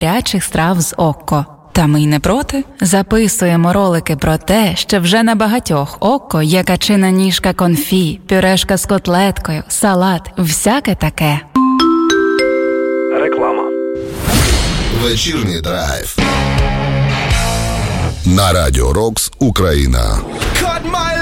гарячих страв з Окко. Та ми й не проти. Записуємо ролики про те, що вже на багатьох Окко є качина ніжка конфі, пюрешка з котлеткою, салат, всяке таке. Реклама. Вечірній драйв. На Радіо Рокс Україна.